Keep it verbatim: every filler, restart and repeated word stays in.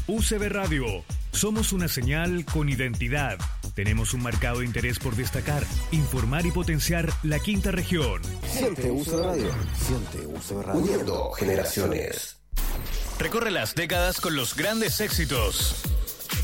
U C B Radio. Somos una señal con identidad. Tenemos un marcado interés por destacar, informar y potenciar la quinta región. Siente U C B Radio. Siente U C B Radio. Uniendo generaciones. Recorre las décadas con los grandes éxitos.